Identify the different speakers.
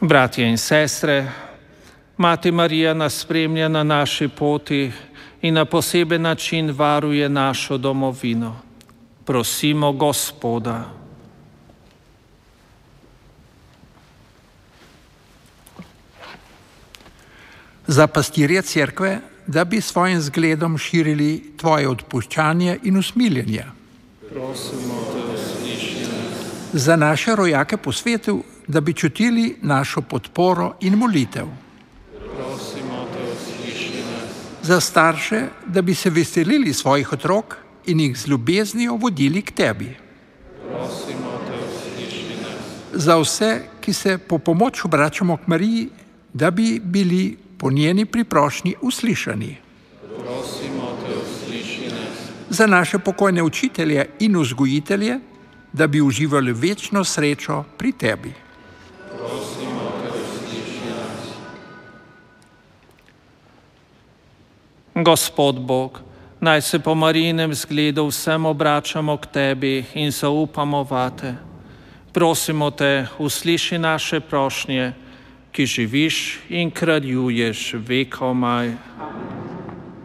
Speaker 1: Bratje in sestre, Mati Marija nas spremlja na naši poti in na poseben način varuje našo domovino. Prosimo Gospoda.
Speaker 2: Za pastirje cerkve, da bi svojim zgledom širili tvoje odpuščanje in usmiljenje.
Speaker 1: Prosimo te, usliši nas.
Speaker 2: Za naše rojake po svetu, da bi čutili našo podporo in molitev.
Speaker 1: Prosimo te, usliši nas.
Speaker 2: Za starše, da bi se veselili svojih otrok in jih z ljubeznijo vodili k tebi.
Speaker 1: Prosimo te, usliši nas.
Speaker 2: Za vse, ki se po pomoč obračamo k Mariji, da bi bili po njeni priprošnji uslišani.
Speaker 1: Prosimo te, usliši nas.
Speaker 2: Za naše pokojne učitelje in vzgojitelje, da bi uživali večno srečo pri tebi.
Speaker 1: Prosimo te, usliši nas. Gospod Bog, naj se po Marijinem zgledu vsem obračamo k tebi in zaupamo vate. Prosimo te, usliši naše prošnje, ki živiš in kraljuješ vekomaj.